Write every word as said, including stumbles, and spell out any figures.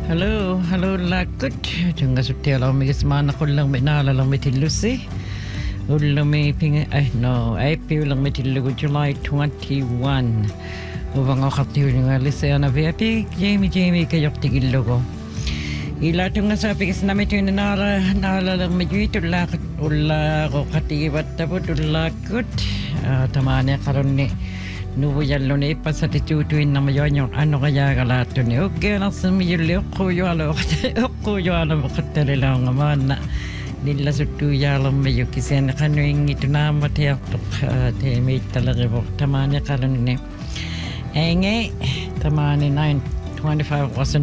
Hello, hello lakot. Tunga sutiala mi gismana ko lang binala lang mitilusi. Ulang mi ping ay no, ay pi lang mitilugo July twenty-first. Ubang ako tiyo nga lisa na viapi, Jamie Jamie kayok tigilogo. Ila tunga sa pigis na mi tiyo nara nala lang mi juito lakot ula ko katibat tapos ulakot. Tamane karon ni Nubuyan ni pa sa titutuin na mayon yung ano kaya kalato ni okay na sa miyuli okuyo alo okuyo alo makatari lang naman na nila sa tuya lang mayo kasi na kanuing ito na matiyak te may talaga po tamani karon ni enge tamani nine twenty-five was